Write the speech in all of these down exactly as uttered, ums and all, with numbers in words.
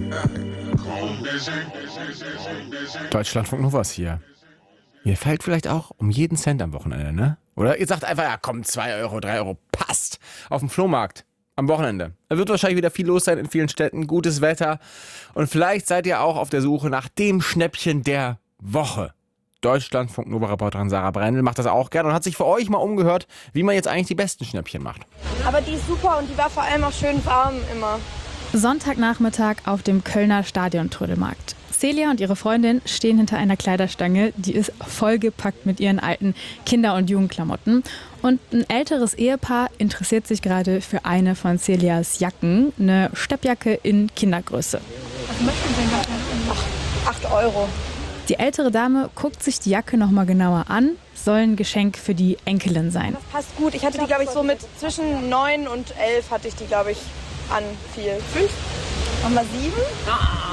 Deutschlandfunk Novas hier. Ihr fällt vielleicht auch um jeden Cent am Wochenende, ne? Oder ihr sagt einfach, ja komm, zwei Euro, drei Euro, passt. Auf dem Flohmarkt am Wochenende. Da wird wahrscheinlich wieder viel los sein in vielen Städten, gutes Wetter. Und vielleicht seid ihr auch auf der Suche nach dem Schnäppchen der Woche. Deutschlandfunk Nova-Reporterin Sarah Brendel macht das auch gerne und hat sich für euch mal umgehört, wie man jetzt eigentlich die besten Schnäppchen macht. Aber die ist super und die war vor allem auch schön warm immer. Sonntagnachmittag auf dem Kölner Stadiontrödelmarkt. Celia und ihre Freundin stehen hinter einer Kleiderstange, die ist vollgepackt mit ihren alten Kinder- und Jugendklamotten. Und ein älteres Ehepaar interessiert sich gerade für eine von Celias Jacken, eine Steppjacke in Kindergröße. Was möchten Sie denn? Ach, acht Euro. Die ältere Dame guckt sich die Jacke noch mal genauer an, soll ein Geschenk für die Enkelin sein. Das passt gut. Ich hatte die, glaube ich, so mit zwischen neun und elf hatte ich die, glaube ich, an viel. Fünf? Machen wir sieben? Ah.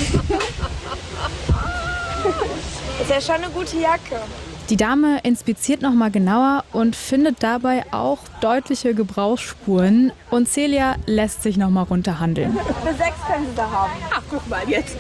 Das ist ja schon eine gute Jacke. Die Dame inspiziert noch mal genauer und findet dabei auch deutliche Gebrauchsspuren. Und Celia lässt sich noch mal runterhandeln. Für sechs können Sie da haben. Ach, guck mal jetzt.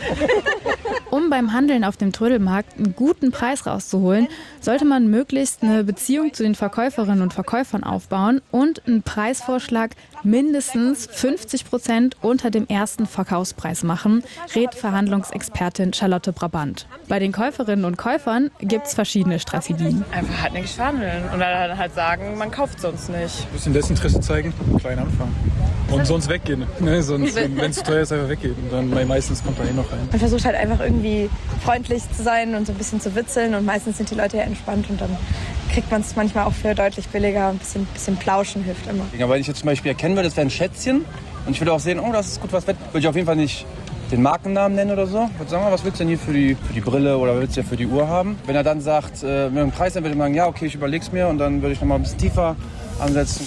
Um beim Handeln auf dem Trödelmarkt einen guten Preis rauszuholen, sollte man möglichst eine Beziehung zu den Verkäuferinnen und Verkäufern aufbauen und einen Preisvorschlag mindestens fünfzig Prozent unter dem ersten Verkaufspreis machen, rät Verhandlungsexpertin Charlotte Brabant. Bei den Käuferinnen und Käufern gibt es verschiedene Strategien. Einfach halt nicht verhandeln und dann halt sagen, man kauft sonst nicht. Ein bisschen Desinteresse zeigen, klein anfangen. Und sonst weggehen. Ne? Sonst, wenn es zu teuer ist, einfach weggehen. Und dann meistens kommt da eh noch rein. Man versucht halt einfach irgendwie freundlich zu sein und so ein bisschen zu witzeln. Und meistens sind die Leute ja entspannt und dann kriegt man es manchmal auch für deutlich billiger. Ein bisschen, bisschen plauschen hilft immer. Ja, weil ich jetzt zum Beispiel erkennen würde, das wäre ein Schätzchen. Und ich würde auch sehen, oh, das ist gut was wert. Würde ich auf jeden Fall nicht den Markennamen nennen oder so. Ich würde sagen, was willst du denn hier für die, für die Brille oder willst du ja für die Uhr haben? Wenn er dann sagt, äh, mit dem Preis, dann würde ich sagen, ja, okay, ich überleg's mir. Und dann würde ich noch mal ein bisschen tiefer ansetzen.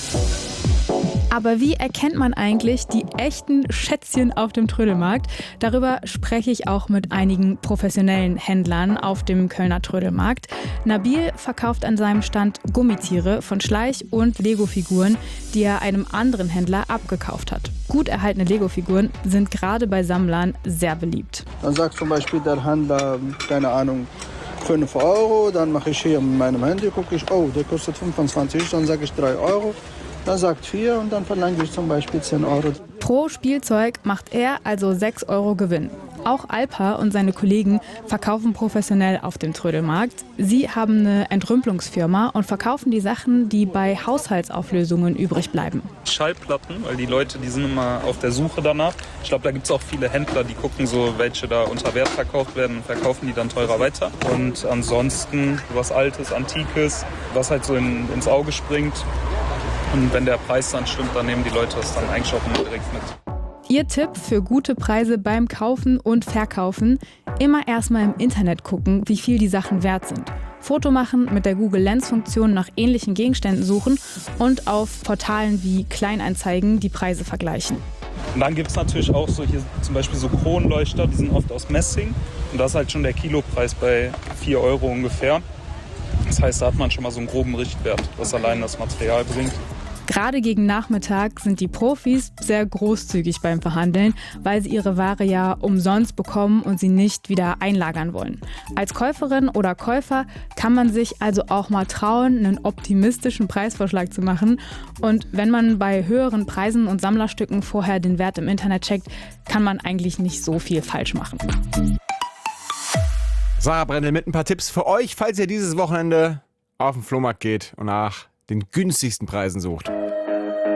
Aber wie erkennt man eigentlich die echten Schätzchen auf dem Trödelmarkt? Darüber spreche ich auch mit einigen professionellen Händlern auf dem Kölner Trödelmarkt. Nabil verkauft an seinem Stand Gummitiere von Schleich- und Lego-Figuren, die er einem anderen Händler abgekauft hat. Gut erhaltene Lego-Figuren sind gerade bei Sammlern sehr beliebt. Dann sagt zum Beispiel der Händler, keine Ahnung, fünf Euro. Dann mache ich hier mit meinem Handy, gucke ich, oh, der kostet fünfundzwanzig, dann sage ich drei Euro. Dann sagt vier und dann verlange ich zum Beispiel zehn Euro. Pro Spielzeug macht er also sechs Euro Gewinn. Auch Alpa und seine Kollegen verkaufen professionell auf dem Trödelmarkt. Sie haben eine Entrümpelungsfirma und verkaufen die Sachen, die bei Haushaltsauflösungen übrig bleiben. Schallplatten, weil die Leute, die sind immer auf der Suche danach. Ich glaube, da gibt es auch viele Händler, die gucken so, welche da unter Wert verkauft werden und verkaufen die dann teurer weiter. Und ansonsten was Altes, Antikes, was halt so in, ins Auge springt. Und wenn der Preis dann stimmt, dann nehmen die Leute das dann eigentlich auch immer direkt mit. Ihr Tipp für gute Preise beim Kaufen und Verkaufen: immer erstmal im Internet gucken, wie viel die Sachen wert sind. Foto machen, mit der Google Lens-Funktion nach ähnlichen Gegenständen suchen und auf Portalen wie Kleinanzeigen die Preise vergleichen. Und dann gibt es natürlich auch so hier zum Beispiel so Kronleuchter, die sind oft aus Messing. Und da ist halt schon der Kilopreis bei vier Euro ungefähr. Das heißt, da hat man schon mal so einen groben Richtwert, was allein das Material bringt. Gerade gegen Nachmittag sind die Profis sehr großzügig beim Verhandeln, weil sie ihre Ware ja umsonst bekommen und sie nicht wieder einlagern wollen. Als Käuferin oder Käufer kann man sich also auch mal trauen, einen optimistischen Preisvorschlag zu machen. Und wenn man bei höheren Preisen und Sammlerstücken vorher den Wert im Internet checkt, kann man eigentlich nicht so viel falsch machen. Sarah Brendel mit ein paar Tipps für euch, falls ihr dieses Wochenende auf den Flohmarkt geht und nach den günstigsten Preisen sucht.